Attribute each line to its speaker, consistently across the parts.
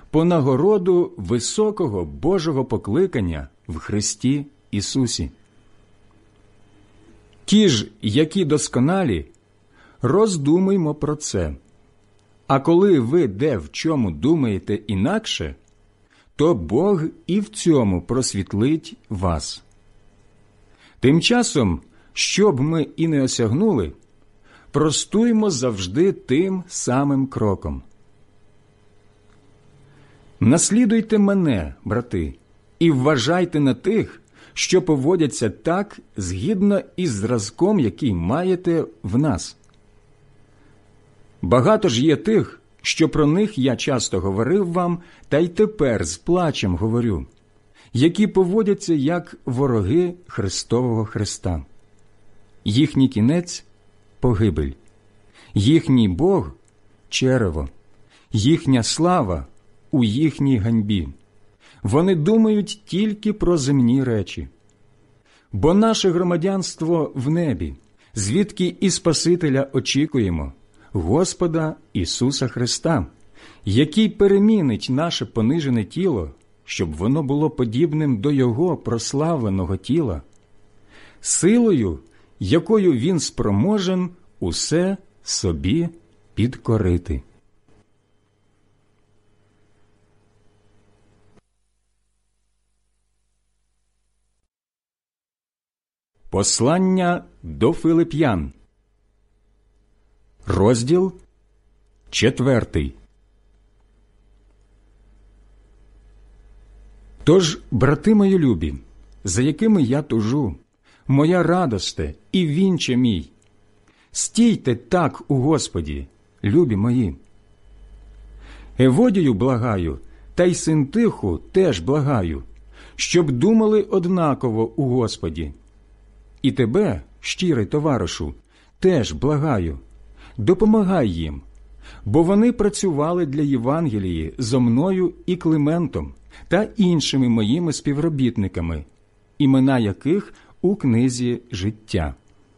Speaker 1: по нагороду високого Божого покликання в Христі Ісусі. Ті ж, які досконалі, роздумуймо про це. А коли ви де в чому думаєте інакше, то Бог і в цьому просвітлить вас. Тим часом, щоб ми і не осягнули, простуймо завжди тим самим кроком. Наслідуйте мене, брати, і вважайте на тих, що поводяться так, згідно із зразком, який маєте в нас. Багато ж є тих, що про них я часто говорив вам, та й тепер з плачем говорю, які поводяться як вороги Христового Христа. Їхній кінець – погибель, їхній Бог – черево, їхня слава – у їхній ганьбі. Вони думають тільки про земні речі. Бо наше громадянство в небі, звідки і Спасителя очікуємо, Господа Ісуса Христа, який перемінить наше понижене тіло, щоб воно було подібним до Його прославленого тіла, силою, якою Він спроможен усе собі підкорити. Послання до Филип'ян, розділ 4. Тож, брати мої любі, за якими я тужу, моя радосте і вінче мій, стійте так у Господі, любі мої. Еводію благаю, та й Синтиху теж благаю, щоб думали однаково у Господі. І тебе, щирий товаришу, теж благаю, допомагай їм, бо вони працювали для Євангелії зо мною і Климентом та іншими моїми співробітниками, імена яких у книзі життя.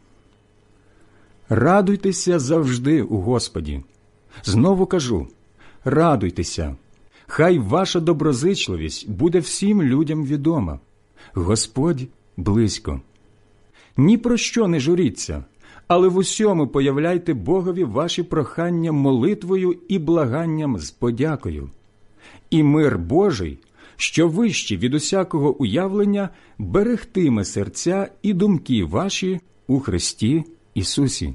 Speaker 1: Радуйтеся завжди у Господі. Знову кажу, радуйтеся. Хай ваша доброзичливість буде всім людям відома. Господь близько. Ні про що не журіться, але в усьому появляйте Богові ваші прохання молитвою і благанням з подякою. І мир Божий, що вищий від усякого уявлення, берегтиме серця і думки ваші у Христі Ісусі.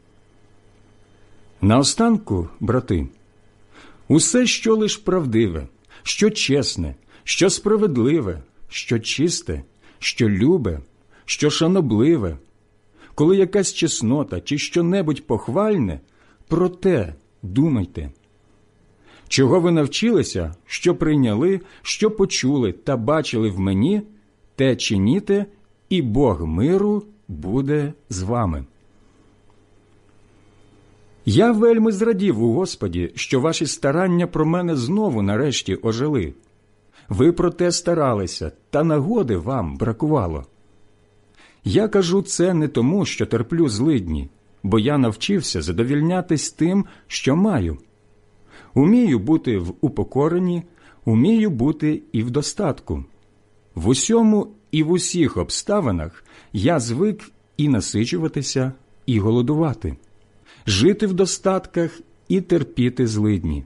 Speaker 1: Наостанку, брати, усе, що лиш правдиве, що чесне, що справедливе, що чисте, що любе, що шанобливе, коли якась чеснота чи що-небудь похвальне, про те думайте. Чого ви навчилися, що прийняли, що почули та бачили в мені, те чиніте, і Бог миру буде з вами. Я вельми зрадів у Господі, що ваші старання про мене знову нарешті ожили. Ви про те старалися, та нагоди вам бракувало. Я кажу це не тому, що терплю злидні, бо я навчився задовільнятись тим, що маю. Умію бути в упокоренні, умію бути і в достатку. В усьому і в усіх обставинах я звик і насичуватися, і голодувати, жити в достатках і терпіти злидні.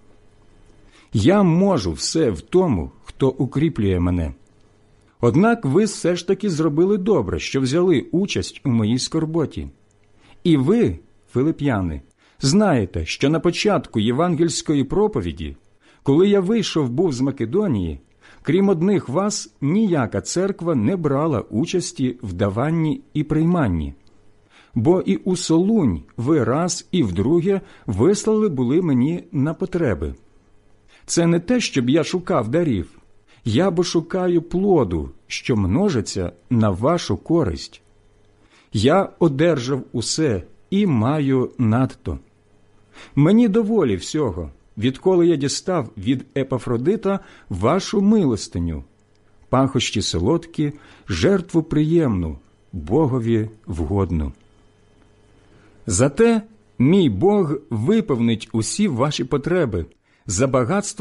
Speaker 1: Я можу все в тому, хто укріплює мене. Однак ви все ж таки зробили добре, що взяли участь у моїй скорботі. І ви, филип'яни, знаєте, що на початку євангельської проповіді, коли я вийшов був з Македонії, крім одних вас, ніяка церква не брала участі в даванні і прийманні. Бо і у Солунь ви раз і вдруге вислали були мені на потреби. Це не те, щоб я шукав дарів. Я бо шукаю плоду, що множиться на вашу користь. Я одержав усе і маю надто. Мені доволі всього, відколи я дістав від Епафродита вашу милостиню, пахощі солодкі, жертву приємну, Богові вгодну. Зате мій Бог виповнить усі ваші потреби за багатство